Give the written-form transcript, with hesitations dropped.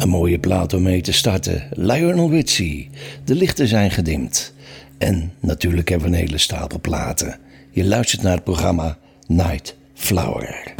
Een mooie plaat om mee te starten. Lionel Richie. De lichten zijn gedimd. En natuurlijk hebben we een hele stapel platen. Je luistert naar het programma Night Flower.